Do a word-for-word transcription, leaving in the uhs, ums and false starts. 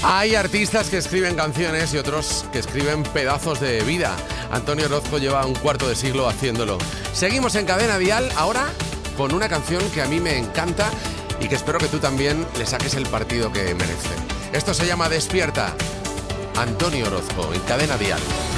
Hay artistas que escriben canciones y otros que escriben pedazos de vida. Antonio Orozco lleva un cuarto de siglo haciéndolo. Seguimos en Cadena Dial ahora con una canción que a mí me encanta y que espero que tú también le saques el partido que merece. Esto se llama Despierta. Antonio Orozco en Cadena Dial.